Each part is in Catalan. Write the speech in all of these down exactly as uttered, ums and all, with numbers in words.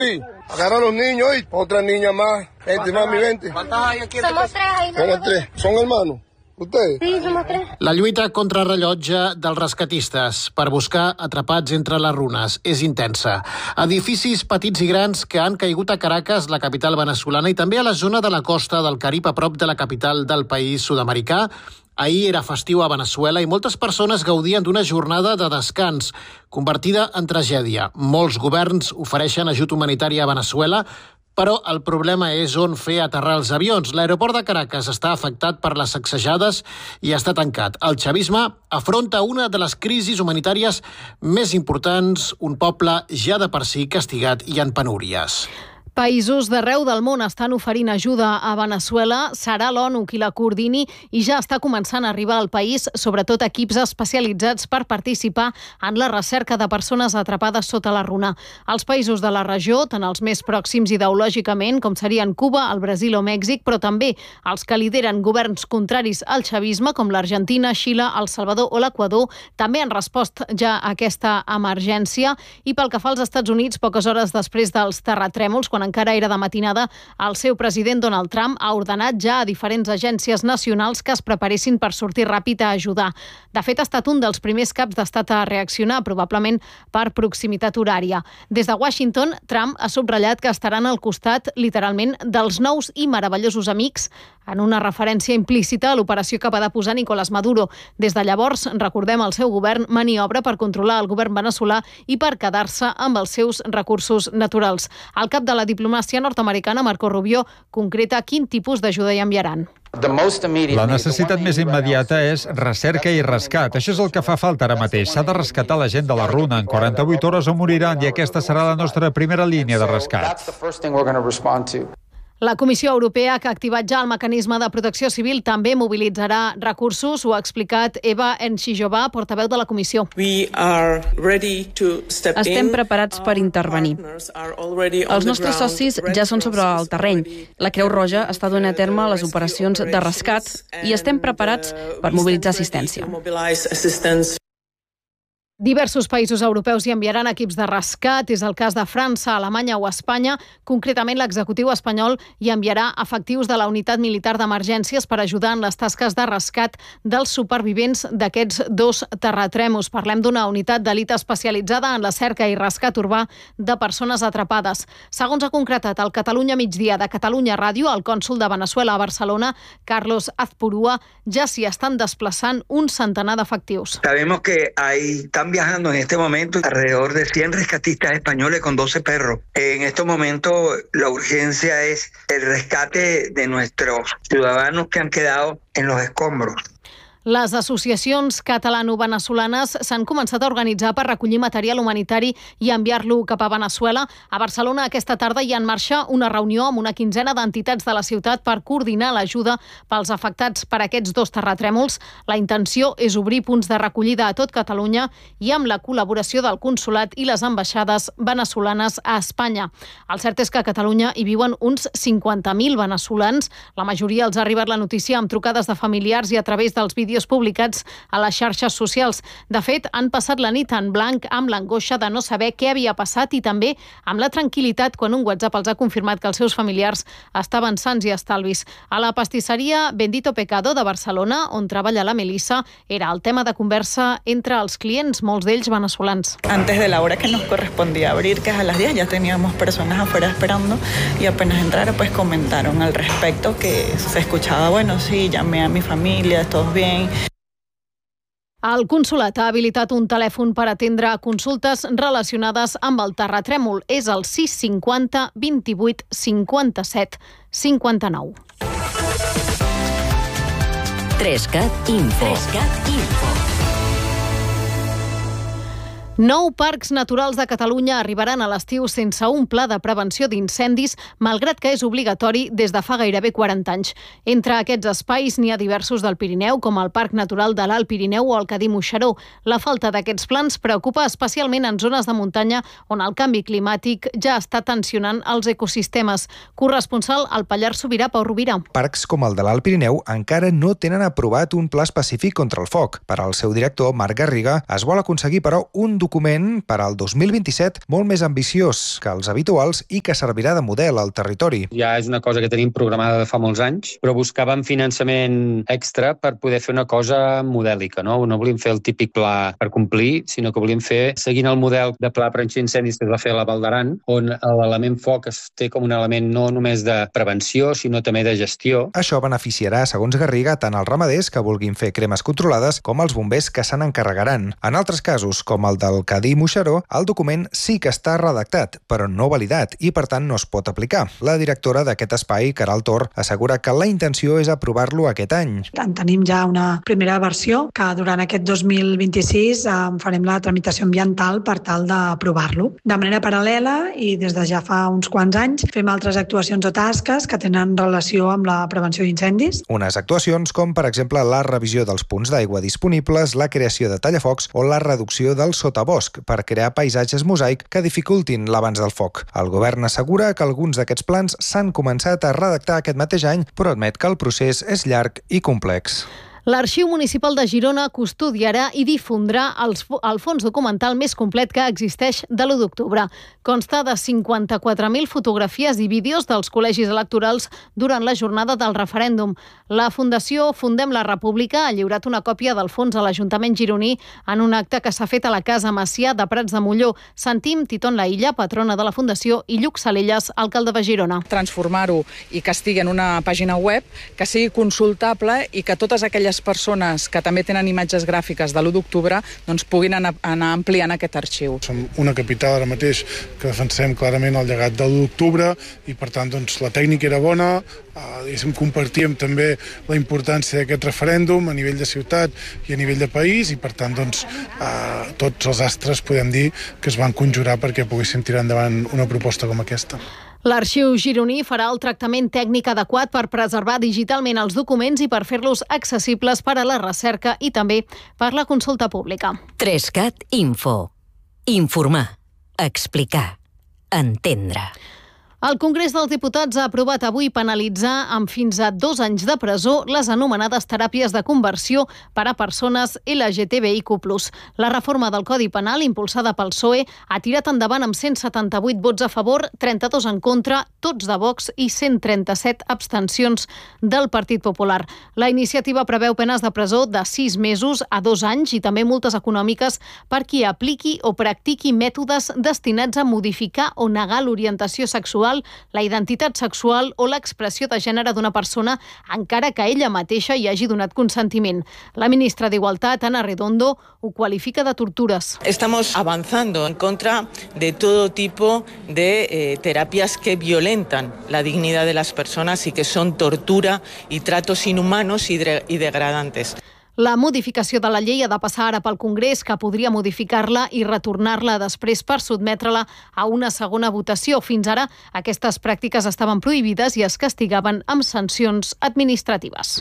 Sí, agarra a los niños y otra niña más. Vente, mami, vente. ¿Cuántas hay aquí? Somos tres ahí. Somos tres. ¿Son hermanos? ¿Ustedes? Sí, somos tres. La lluita contra rellotge dels rescatistes per buscar atrapats entre les runes és intensa. Edificis petits i grans que han caigut a Caracas, la capital venezolana, i també a la zona de la costa del Carib, a prop de la capital del país sud-americà. Ahir era festiu a Veneçuela i moltes persones gaudien d'una jornada de descans, convertida en tragèdia. Molts governs ofereixen ajut humanitari a Veneçuela, però el problema és on fer aterrar els avions. L'aeroport de Caracas està afectat per les sacsejades i està tancat. El chavisme afronta una de les crisis humanitàries més importants, un poble ja de per si castigat i en penúries. Països d'arreu del món estan oferint ajuda a Veneçuela. Serà l'ONU qui la coordini i ja està començant a arribar al país, sobretot equips especialitzats per participar en la recerca de persones atrapades sota la runa. Els països de la regió, tant els més pròxims ideològicament, com serien Cuba, el Brasil o Mèxic, però també els que lideren governs contraris al chavisme, com l'Argentina, Xile, El Salvador o l'Equador, també han respost ja a aquesta emergència. I pel que fa als Estats Units, poques hores després dels terratrèmols, quan encara era de matinada, el seu president Donald Trump ha ordenat ja a diferents agències nacionals que es preparessin per sortir ràpid a ajudar. De fet, ha estat un dels primers caps d'estat a reaccionar, probablement per proximitat horària. Des de Washington, Trump ha subratllat que estaran al costat, literalment, dels nous i meravellosos amics, en una referència implícita a l'operació que va deposar Nicolás Maduro. Des de llavors, recordem, el seu govern maniobra per controlar el govern veneçolà i per quedar-se amb els seus recursos naturals. El cap de la diplomàcia nord-americana, Marco Rubio, concreta quin tipus d'ajuda hi enviaran. La necessitat més immediata és recerca i rescat. Això és el que fa falta ara mateix. S'ha de rescatar la gent de la runa. En quaranta-vuit hores o moriran i aquesta serà la nostra primera línia de rescat. La Comissió Europea, que ha activat ja el mecanisme de protecció civil, també mobilitzarà recursos. Ho ha explicat Eva Enxijová, portaveu de la Comissió. Estem preparats per intervenir. Els nostres socis ja són sobre el terreny. La Creu Roja està duent a terme les operacions de rescat i estem preparats per mobilitzar assistència. Diversos països europeus hi enviaran equips de rescat. És el cas de França, Alemanya o Espanya. Concretament, l'executiu espanyol hi enviarà efectius de la unitat militar d'emergències per ajudar en les tasques de rescat dels supervivents d'aquests dos terratrèmols. Parlem d'una unitat d'elit especialitzada en la cerca i rescat urbà de persones atrapades. Segons ha concretat el Catalunya Migdia de Catalunya Ràdio, el cònsol de Veneçuela a Barcelona, Carlos Azpurúa, ja s'hi estan desplaçant un centenar d'efectius. Sabemos que hay también viajando en este momento alrededor de cien rescatistas españoles con doce perros. En este momento la urgencia es el rescate de nuestros ciudadanos que han quedado en los escombros. Les associacions catalano-venezolanes s'han començat a organitzar per recollir material humanitari i enviar-lo cap a Veneçuela. A Barcelona aquesta tarda hi ha en marxa una reunió amb una quinzena d'entitats de la ciutat per coordinar l'ajuda pels afectats per aquests dos terratrèmols. La intenció és obrir punts de recollida a tot Catalunya i amb la col·laboració del consolat i les ambaixades venezolanes a Espanya. El cert és que a Catalunya hi viuen uns cinquanta mil venezolans. La majoria els ha arribat la notícia amb trucades de familiars i a través dels vídeos publicats a les xarxes socials. De fet, han passat la nit en blanc amb l'angoixa de no saber què havia passat i també amb la tranquil·litat quan un WhatsApp els ha confirmat que els seus familiars estaven sans i estalvis. A la pastisseria Bendito Pecado de Barcelona, on treballa la Melissa, era el tema de conversa entre els clients, molts d'ells venezolans. Antes de la hora que nos correspondía abrir, que es a las diez, ya teníamos personas afuera esperando y apenas entraron, pues comentaron al respecto que se escuchaba, bueno, sí, llamé a mi familia, todos bien. El consolat ha habilitat un telèfon per atendre consultes relacionades amb el terratrèmol. És el sis cinquanta vint-i-vuit cinquanta-set cinquanta-nou. Trescat Info. Trescat Info. Nou parcs naturals de Catalunya arribaran a l'estiu sense un pla de prevenció d'incendis, malgrat que és obligatori des de fa gairebé quaranta anys. Entre aquests espais n'hi ha diversos del Pirineu, com el Parc Natural de l'Alt Pirineu o el Cadí Moixeró. La falta d'aquests plans preocupa especialment en zones de muntanya on el canvi climàtic ja està tensionant els ecosistemes. Corresponsal al Pallars Sobirà, Pau Rovira. Parcs com el de l'Alt Pirineu encara no tenen aprovat un pla específic contra el foc. Per al seu director, Marc Garriga, es vol aconseguir, però, un document per al dos mil vint-i-set molt més ambiciós que els habituals i que servirà de model al territori. Ja és una cosa que tenim programada de fa molts anys, però buscàvem finançament extra per poder fer una cosa modèlica, no? No volíem fer el típic pla per complir, sinó que volíem fer, seguint el model de pla prevenció d'incendis que es va fer a la Val d'Aran, on l'element foc es té com un element no només de prevenció, sinó també de gestió. Això beneficiarà, segons Garriga, tant els ramaders que vulguin fer cremes controlades com els bombers que se n'encarregaran. En altres casos, com el del Cadí Moixeró, el document sí que està redactat, però no validat i, per tant, no es pot aplicar. La directora d'aquest espai, Caral Tor, assegura que la intenció és aprovar-lo aquest any. En tenim ja una primera versió que durant aquest dos mil vint-i-sis eh, farem la tramitació ambiental per tal d'aprovar-lo. De manera paral·lela i des de ja fa uns quants anys fem altres actuacions o tasques que tenen relació amb la prevenció d'incendis. Unes actuacions com, per exemple, la revisió dels punts d'aigua disponibles, la creació de tallafocs o la reducció del sotabosc per crear paisatges mosaic que dificultin l'abans del foc. El govern assegura que alguns d'aquests plans s'han començat a redactar aquest mateix any, però admet que el procés és llarg i complex. L'Arxiu Municipal de Girona custodiarà i difondrà els, el fons documental més complet que existeix de l'u d'octubre. Consta de cinquanta-quatre mil fotografies i vídeos dels col·legis electorals durant la jornada del referèndum. La Fundació Fundem la República ha lliurat una còpia del fons a l'Ajuntament gironí en un acte que s'ha fet a la Casa Macià de Prats de Molló. Sentim Titon Laïlla, patrona de la Fundació, i Lluc Salelles, alcalde de Girona. Transformar-ho i que estigui en una pàgina web, que sigui consultable i que totes aquelles persones que també tenen imatges gràfiques de l'u d'octubre doncs puguin anar, anar ampliant aquest arxiu. Som una capital ara mateix que defensem clarament el llegat de l'u d'octubre i per tant doncs, la tècnica era bona, eh, compartíem també la importància d'aquest referèndum a nivell de ciutat i a nivell de país i per tant doncs, eh, tots els astres podem dir que es van conjurar perquè poguéssim tirar endavant una proposta com aquesta. L'Arxiu gironí farà el tractament tècnic adequat per preservar digitalment els documents i per fer-los accessibles per a la recerca i també per la consulta pública. Trescat Info. Informar. Explicar. Entendre. El Congrés dels Diputats ha aprovat avui penalitzar amb fins a dos anys de presó les anomenades teràpies de conversió per a persones L G T B I Q plus. La reforma del Codi Penal, impulsada pel P S O E, ha tirat endavant amb cent setanta-vuit vots a favor, trenta-dos en contra, tots de Vox i cent trenta-set abstencions del Partit Popular. La iniciativa preveu penes de presó de sis mesos a dos anys i també multes econòmiques per qui apliqui o practiqui mètodes destinats a modificar o negar l'orientació sexual, la identitat sexual o l'expressió de gènere d'una persona, encara que ella mateixa hi hagi donat consentiment. La ministra d'Igualtat, Ana Redondo, ho qualifica de tortures. Estamos avanzando en contra de todo tipo de eh, terapias que violentan la dignidad de las personas y que son tortura y tratos inhumanos y, de y degradantes. La modificació de la llei ha de passar ara pel Congrés, que podria modificar-la i retornar-la després per sotmetre-la a una segona votació. Fins ara, aquestes pràctiques estaven prohibides i es castigaven amb sancions administratives.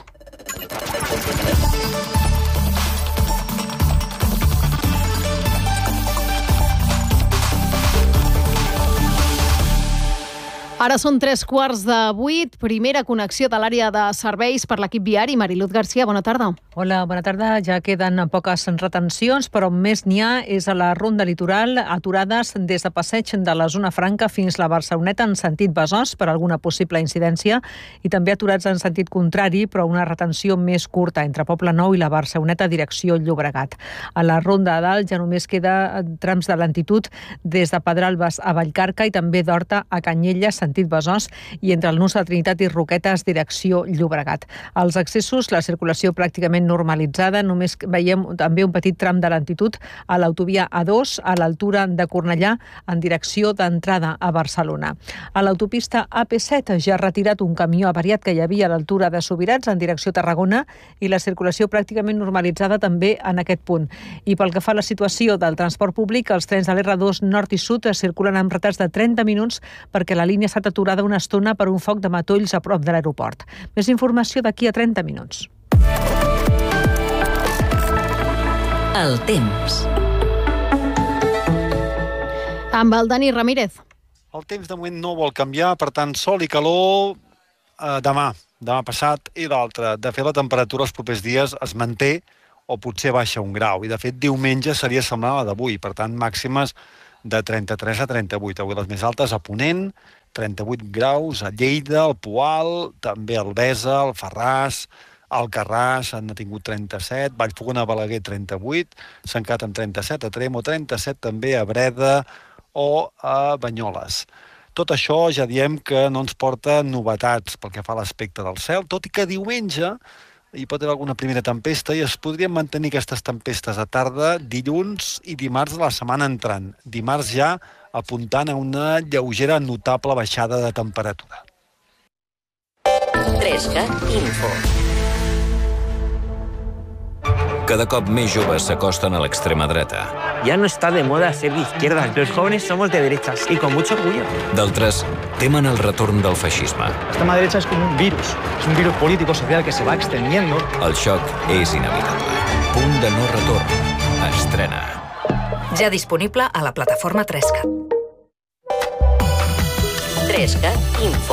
Ara són tres quarts de vuit. Primera connexió de l'àrea de serveis per l'equip viari. Mariluz García, bona tarda. Hola, bona tarda. Ja queden poques retencions, però més n'hi ha és a la ronda litoral, aturades des de Passeig de la Zona Franca fins la Barceloneta en sentit Besòs per alguna possible incidència i també aturats en sentit contrari, però una retenció més curta entre Poble Nou i la Barceloneta direcció Llobregat. A la ronda a dalt ja només queda trams de lentitud des de Pedralbes a Vallcarca i també d'Horta a Canyelles, sentit Besòs, i entre el Nus de Trinitat i Roquetes, direcció Llobregat. Als accessos, la circulació pràcticament normalitzada, només veiem també un petit tram de lentitud a l'autovia A dos, a l'altura de Cornellà, en direcció d'entrada a Barcelona. A l'autopista A P set ja ha retirat un camió avariat que hi havia a l'altura de Subirats, en direcció Tarragona, i la circulació pràcticament normalitzada també en aquest punt. I pel que fa a la situació del transport públic, els trens de l'R dos nord i sud circulen amb retards de trenta minuts perquè la línia s'ha aturada una estona per un foc de matolls a prop de l'aeroport. Més informació d'aquí a trenta minuts. El temps. Amb el Dani Ramírez. El temps de moment no vol canviar, per tant, sol i calor eh, demà, demà passat i l'altre. De fet, la temperatura els propers dies es manté o potser baixa un grau. I, de fet, diumenge seria semblant a d'avui. Per tant, màximes de trenta-tres a trenta-vuit. Avui les més altes a Ponent, trenta-vuit graus, a Lleida, al Poal, també a Albesa, al Farràs, al Alcarràs han tingut trenta-set, Vallfogona, Balaguer, trenta-vuit, Sant Cat amb trenta-set, a Tremo, trenta-set, també a Breda o a Banyoles. Tot això ja diem que no ens porta novetats pel que fa a l'aspecte del cel, tot i que diumenge hi pot haver alguna primera tempesta i es podrien mantenir aquestes tempestes a tarda, dilluns i dimarts de la setmana entrant. Dimarts ja apuntant a una lleugera notable baixada de temperatura. trescat Info. Cada cop més joves s'acosten a l'extrema dreta. Ya no está de moda ser de izquierdas, los jóvenes somos de derechas y con mucho orgullo. D'altres temen el retorn del feixisme. La extrema derecha es como un virus, es un virus político social que se va extendiendo. El xoc és inevitable. Punt de no retorn. Estrena. Ja disponible a la plataforma trescat. trescat Info.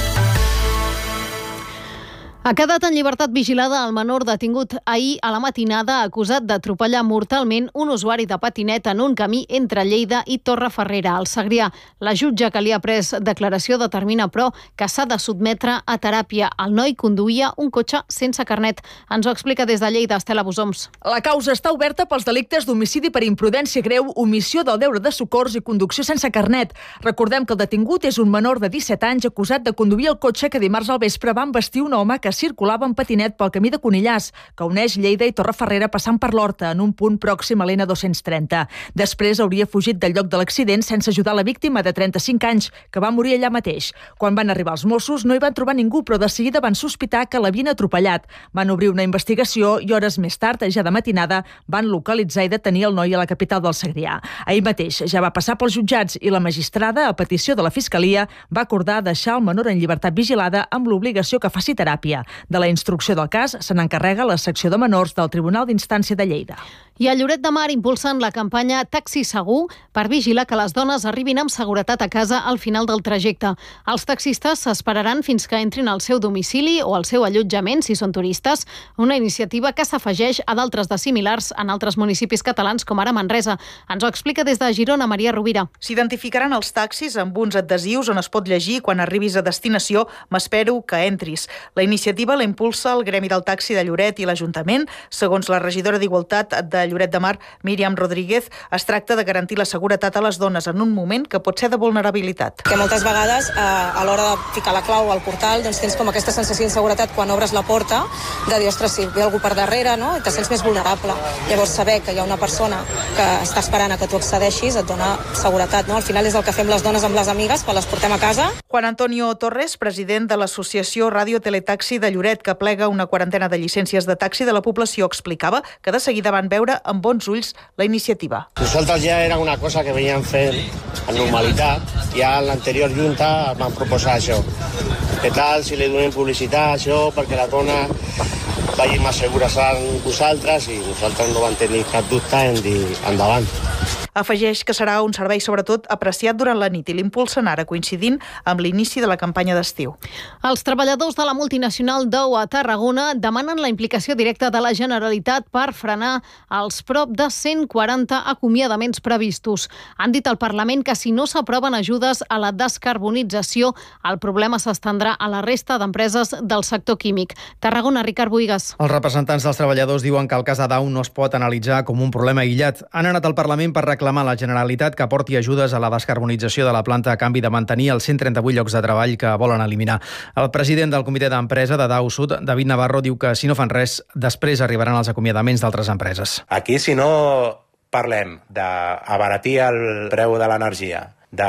Ha quedat en llibertat vigilada el menor detingut ahir a la matinada acusat d'atropellar mortalment un usuari de patinet en un camí entre Lleida i Torrefarrera, al Segrià. La jutge que li ha pres declaració determina, però, que s'ha de sotmetre a teràpia. El noi conduïa un cotxe sense carnet. Ens ho explica des de Lleida, Estela Bosoms. La causa està oberta pels delictes d'homicidi per imprudència greu, omissió del deure de socors i conducció sense carnet. Recordem que el detingut és un menor de disset anys acusat de conduir el cotxe que dimarts al vespre va embestir un home que circulava en patinet pel camí de Conillàs, que uneix Lleida i Torrefarrera passant per l'Horta, en un punt pròxim a l'N dos-cents trenta. Després hauria fugit del lloc de l'accident sense ajudar la víctima de trenta-cinc anys, que va morir allà mateix. Quan van arribar els Mossos no hi van trobar ningú, però de seguida van sospitar que l'havien atropellat. Van obrir una investigació i hores més tard, ja de matinada, van localitzar i detenir el noi a la capital del Segrià. Ahir mateix ja va passar pels jutjats i la magistrada, a petició de la Fiscalia, va acordar deixar el menor en llibertat vigilada amb l'obligació que faci teràpia. De la instrucció del cas se n'encarrega la secció de menors del Tribunal d'Instància de Lleida. I a Lloret de Mar impulsen la campanya Taxi Segur per vigilar que les dones arribin amb seguretat a casa al final del trajecte. Els taxistes s'esperaran fins que entrin al seu domicili o al seu allotjament, si són turistes, una iniciativa que s'afegeix a d'altres de similars en altres municipis catalans, com ara Manresa. Ens ho explica des de Girona, Maria Rovira. S'identificaran els taxis amb uns adhesius on es pot llegir quan arribis a destinació «M'espero que entris». La iniciativa la impulsa el Gremi del Taxi de Lloret i l'Ajuntament. Segons la regidora d'Igualtat de Lloret de Mar, Míriam Rodríguez, es tracta de garantir la seguretat a les dones en un moment que pot ser de vulnerabilitat. Que moltes vegades, eh, a l'hora de ficar la clau al portal, doncs tens com aquesta sensació d'inseguretat quan obres la porta, de dir, ostres, si ve algú per darrere, no? I te sents més vulnerable. Llavors, saber que hi ha una persona que està esperant a que tu accedeixis et dona seguretat, no? Al final és el que fem les dones amb les amigues quan les portem a casa. Juan Antonio Torres, president de l'associació Ràdio Teletaxi de Lloret, que plega una quarantena de llicències de taxi de la població, explicava que de seguida van veure amb bons ulls la iniciativa. Nosaltres ja era una cosa que veníem fent en normalitat. Ja en l'anterior junta van proposar això. Què tal si li donem publicitat a això perquè la dona vagi més segures amb vosaltres, i nosaltres no vam tenir cap dubte en dir endavant. Afegeix que serà un servei sobretot apreciat durant la nit i l'impulsen ara coincidint amb l'inici de la campanya d'estiu. Els treballadors de la multinacional Dow a Tarragona demanen la implicació directa de la Generalitat per frenar els prop de cent quaranta acomiadaments previstos. Han dit al Parlament que si no s'aproven ajudes a la descarbonització, el problema s'estendrà a la resta d'empreses del sector químic. Tarragona, Ricard Buigas. Els representants dels treballadors diuen que el cas de Dow no es pot analitzar com un problema aïllat. Han anat al Parlament per reclamar a la Generalitat que aporti ajudes a la descarbonització de la planta a canvi de mantenir els cent trenta-vuit llocs de treball que volen eliminar. El president del comitè d'empresa de Dow Sud, David Navarro, diu que si no fan res, després arribaran els acomiadaments d'altres empreses. Aquí, si no parlem d'abaratir el preu de l'energia,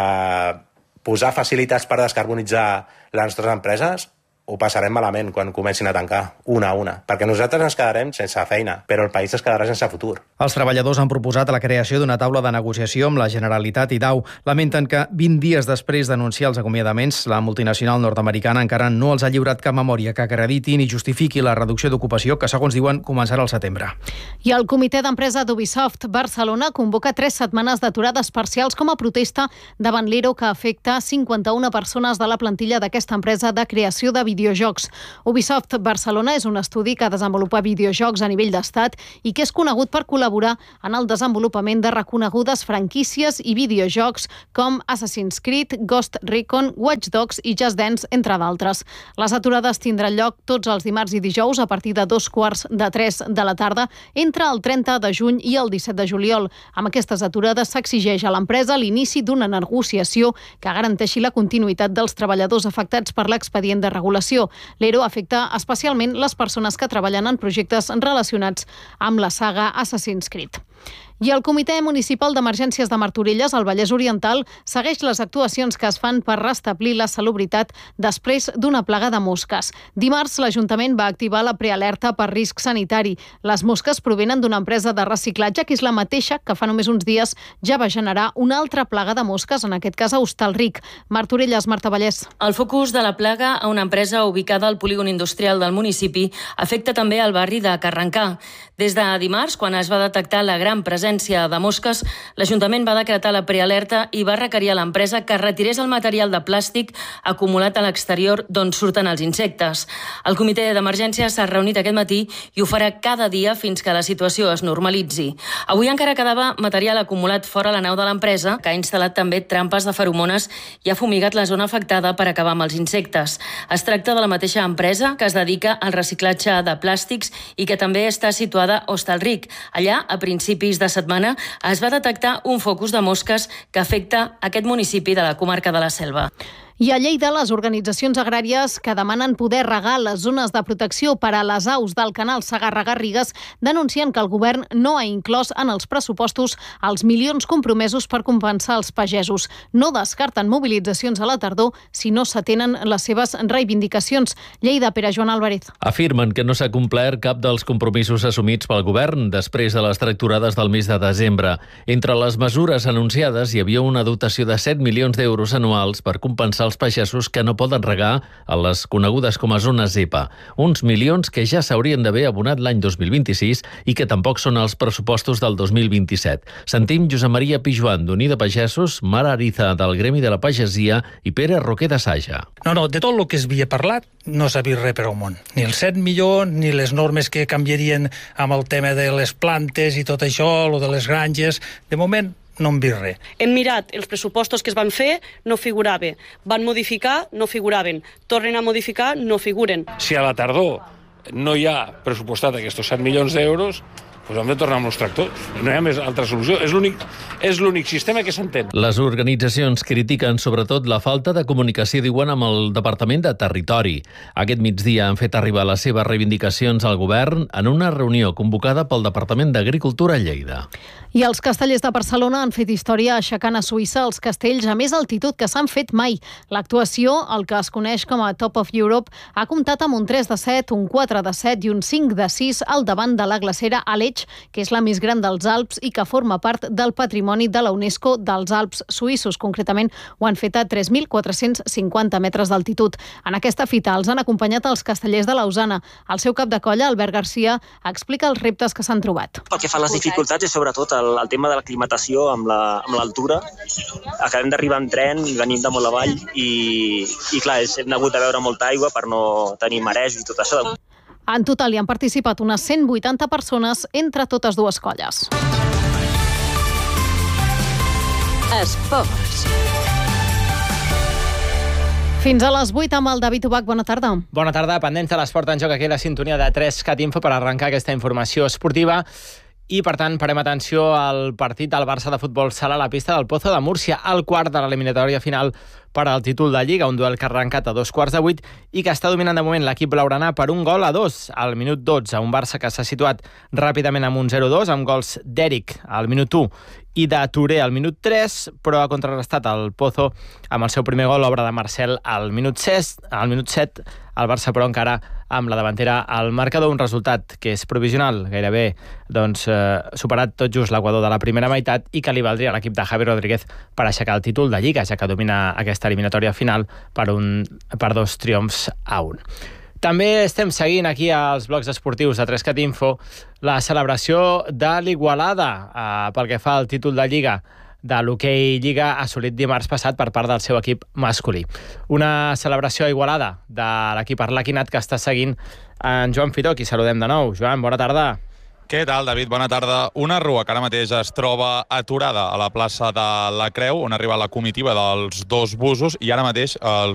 de posar facilitats per descarbonitzar les nostres empreses, ho passarem malament quan comencin a tancar, una a una. Perquè nosaltres ens quedarem sense feina, però el país es quedarà sense futur. Els treballadors han proposat la creació d'una taula de negociació amb la Generalitat i Dow. Lamenten que vint dies després d'anunciar els acomiadaments, la multinacional nord-americana encara no els ha lliurat cap memòria que acrediti ni justifiqui la reducció d'ocupació que, segons diuen, començarà al setembre. I el comitè d'empresa d'Ubisoft Barcelona convoca tres setmanes d'aturades parcials com a protesta davant l'E R O que afecta cinquanta-una persones de la plantilla d'aquesta empresa de creació de videojocs. videojocs. Ubisoft Barcelona és un estudi que desenvolupa videojocs a nivell d'estat i que és conegut per col·laborar en el desenvolupament de reconegudes franquícies i videojocs com Assassin's Creed, Ghost Recon, Watch Dogs i Just Dance, entre d'altres. Les aturades tindran lloc tots els dimarts i dijous a partir de dos quarts de tres de la tarda entre el trenta de juny i el disset de juliol. Amb aquestes aturades s'exigeix a l'empresa l'inici d'una negociació que garanteixi la continuïtat dels treballadors afectats per l'expedient de regulació. L'E R O afecta especialment les persones que treballen en projectes relacionats amb la saga Assassin's Creed. I el Comitè Municipal d'Emergències de Martorelles, al Vallès Oriental, segueix les actuacions que es fan per restablir la salubritat després d'una plaga de mosques. Dimarts, l'Ajuntament va activar la prealerta per risc sanitari. Les mosques provenen d'una empresa de reciclatge que és la mateixa que fa només uns dies ja va generar una altra plaga de mosques, en aquest cas a Hostalric. Martorelles, Marta Vallès. El focus de la plaga a una empresa ubicada al polígon industrial del municipi afecta també el barri de Carrencà. Des de dimarts, quan es va detectar la gran presència de mosques, l'Ajuntament va decretar la prealerta i va requerir a l'empresa que retirés el material de plàstic acumulat a l'exterior d'on surten els insectes. El comitè d'emergència s'ha reunit aquest matí i ho farà cada dia fins que la situació es normalitzi. Avui encara quedava material acumulat fora la nau de l'empresa, que ha instal·lat també trampes de feromones i ha fumigat la zona afectada per acabar amb els insectes. Es tracta de la mateixa empresa que es dedica al reciclatge de plàstics i que també està situada a Hostalric. Allà, a principis de setmana, es va detectar un focus de mosques que afecta aquest municipi de la comarca de la Selva. I a Lleida, les organitzacions agràries que demanen poder regar les zones de protecció per a les aus del canal Segarra-Garrigues denuncien que el govern no ha inclòs en els pressupostos els milions compromesos per compensar els pagesos. No descarten mobilitzacions a la tardor si no s'atenen les seves reivindicacions. Lleida, Pere Joan Álvarez. Afirmen que no s'ha complert cap dels compromisos assumits pel govern després de les tracturades del mes de desembre. Entre les mesures anunciades hi havia una dotació de set milions d'euros anuals per compensar els pagesos que no poden regar a les conegudes com a zones EPA. Uns milions que ja s'haurien d'haver abonat l'any dos mil vint-i-sis i que tampoc són els pressupostos del dos mil vint-i-set. Sentim Josep Maria Pijuan, d'Unida Pagesos, Mara Ariza, del Gremi de la Pagesia, i Pere Roquer de Saja. No, no, de tot el que es havia parlat no s'ha vist res per al món. Ni els set milions, ni les normes que canviarien amb el tema de les plantes i tot això, o de les granges. De moment, no hem vist res. Hem mirat els pressupostos que es van fer, no figurava. Van modificar, no figuraven. Tornen a modificar, no figuren. Si a la tardor no hi ha pressupostat aquests set milions d'euros, doncs hem de tornar amb els tractors. No hi ha més altra solució. És l'únic, és l'únic sistema que s'entén. Les organitzacions critiquen sobretot la falta de comunicació, diuen, amb el Departament de Territori. Aquest migdia han fet arribar les seves reivindicacions al govern en una reunió convocada pel Departament d'Agricultura a Lleida. I els castellers de Barcelona han fet història aixecant a Suïssa els castells a més altitud que s'han fet mai. L'actuació, el que es coneix com a Top of Europe, ha comptat amb un tres de set, un quatre de set i un cinc de sis al davant de la glacera Aletsch, que és la més gran dels Alps i que forma part del patrimoni de la UNESCO dels Alps suïssos. Concretament, ho han fet a tres mil quatre-cents cinquanta metres d'altitud. En aquesta fita els han acompanyat els castellers de Lausana. El seu cap de colla, Albert Garcia, explica els reptes que s'han trobat. Pel que fa a les dificultats és sobretot el, el tema de l'aclimatació amb la, amb l'altura. Acabem d'arribar en tren, venim de molt avall i, i clar, hem hagut de beure molta aigua per no tenir marejos i tot això. En total hi han participat unes cent vuitanta persones entre totes dues colles. Esports. Fins a les vuit amb el David Ubach. Bona tarda. Bona tarda. Pendents de l'esport en joc, aquí la sintonia de tres cat info per arrencar aquesta informació esportiva. I, per tant, parem atenció al partit del Barça de futbol sala a la pista del Pozo de Múrcia, al quart de l'eliminatòria final per al títol de Lliga, un duel que ha arrencat a dos quarts de vuit i que està dominant de moment l'equip blaugrana per un gol a dos al minut dotze. Un Barça que s'ha situat ràpidament amb un zero dos, amb gols d'Eric al minut u i de Touré al minut tres, però ha contrarrestat el Pozo amb el seu primer gol, l'obra de Marcel al minut set, al minut set. El Barça, però, encara amb la davantera al marcador, un resultat que és provisional, gairebé doncs, eh, superat tot just l'equador de la primera meitat i que li valdria a l'equip de Javi Rodríguez per aixecar el títol de Lliga, ja que domina aquesta eliminatòria final per, un, per dos triomfs a un. També estem seguint aquí als blocs esportius de tres cat info la celebració de l'Igualada eh, pel que fa al títol de Lliga de l'hoquei Lliga assolit dimarts passat per part del seu equip masculí. Una celebració a Igualada de l'equip arlequinat que està seguint en Joan Fitó, qui saludem de nou. Joan, bona tarda. Què tal, David? Bona tarda. Una rua que ara mateix es troba aturada a la plaça de la Creu, on arriba la comitiva dels dos busos, i ara mateix el